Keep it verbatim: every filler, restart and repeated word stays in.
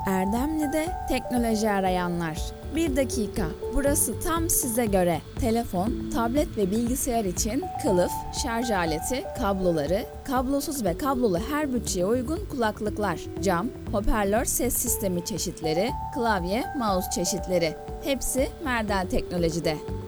Erdemli'de teknoloji arayanlar. Bir dakika, burası tam size göre. Telefon, tablet ve bilgisayar için kılıf, şarj aleti, kabloları, kablosuz ve kablolu her bütçeye uygun kulaklıklar, cam, hoparlör ses sistemi çeşitleri, klavye, mouse çeşitleri. Hepsi Merdel Teknoloji'de.